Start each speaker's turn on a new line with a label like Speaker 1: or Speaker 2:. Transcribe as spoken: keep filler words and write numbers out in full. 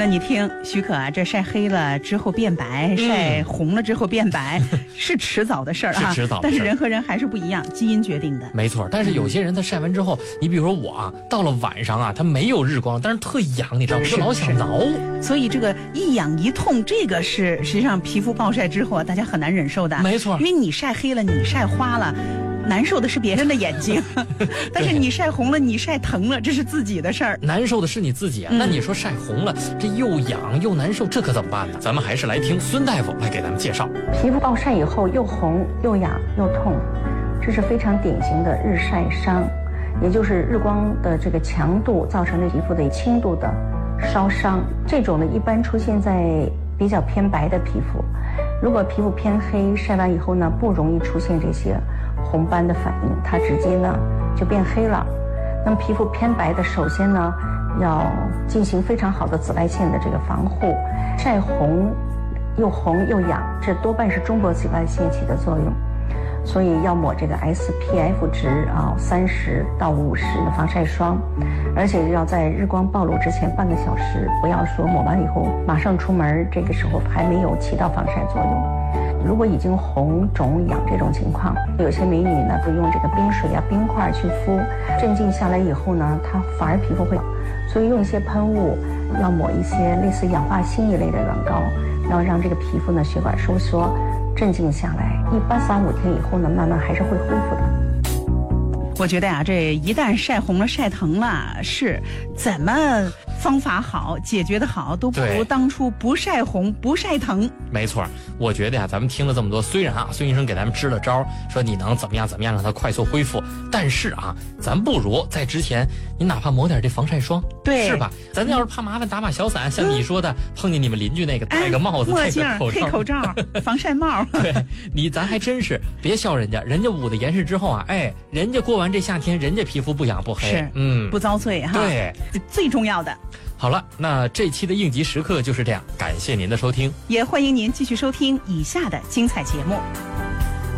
Speaker 1: 那你听许可啊，这晒黑了之后变白，嗯、晒红了之后变白，是迟早的事儿啊。
Speaker 2: 是迟早的事儿，
Speaker 1: 但是人和人还是不一样，基因决定的。
Speaker 2: 没错，但是有些人他晒完之后，嗯、你比如说我啊，到了晚上啊，他没有日光，但是特痒，你知道吗？就老想挠。
Speaker 1: 所以这个一痒一痛，这个是实际上皮肤暴晒之后啊，大家很难忍受的。
Speaker 2: 没错，
Speaker 1: 因为你晒黑了，你晒花了。难受的是别人的眼睛，但是你晒红了，你晒疼了，这是自己的事儿。
Speaker 2: 难受的是你自己啊！嗯、那你说晒红了，这又痒又难受，这可怎么办呢？咱们还是来听孙大夫来给咱们介绍。
Speaker 3: 皮肤暴晒以后又红又痒又痛，这是非常典型的日晒伤，也就是日光的这个强度造成了皮肤的轻度的烧伤。这种呢，一般出现在比较偏白的皮肤。如果皮肤偏黑，晒完以后呢，不容易出现这些红斑的反应，它直接呢就变黑了。那么皮肤偏白的，首先呢要进行非常好的紫外线的这个防护，晒红又红又痒，这多半是中国紫外线起的作用，所以要抹这个 S P F 值啊三十到五十的防晒霜，而且要在日光暴露之前半个小时，不要说抹完以后马上出门，这个时候还没有起到防晒作用。如果已经红肿痒这种情况，有些美女呢会用这个冰水啊冰块去敷，镇静下来以后呢，它反而皮肤会，所以用一些喷雾，要抹一些类似氧化锌一类的软膏，要让这个皮肤呢血管收缩镇静下来，一般三五天以后呢，慢慢还是会恢复的。
Speaker 1: 我觉得呀、啊，这一旦晒红了、晒疼了，是怎么方法好、解决的好，都不如当初不晒红、不晒疼。
Speaker 2: 没错，我觉得呀，咱们听了这么多，虽然啊，孙医生给咱们支了招，说你能怎么样怎么样让它快速恢复，但是啊，咱不如在之前，你哪怕抹点这防晒霜，
Speaker 1: 对，
Speaker 2: 是吧？咱要是怕麻烦，打把小伞，像你说的，嗯、碰见你们邻居那个戴个帽子、
Speaker 1: 墨镜、
Speaker 2: 戴个口罩、
Speaker 1: 黑口罩、防晒帽，
Speaker 2: 对你，咱还真是别笑人家，人家捂的严实之后啊，哎，人家过完这夏天，人家皮肤不痒不黑，
Speaker 1: 是，嗯，不遭罪哈。
Speaker 2: 对，
Speaker 1: 最重要的。
Speaker 2: 好了，那这期的应急时刻就是这样，感谢您的收听，
Speaker 1: 也欢迎您继续收听以下的精彩节目。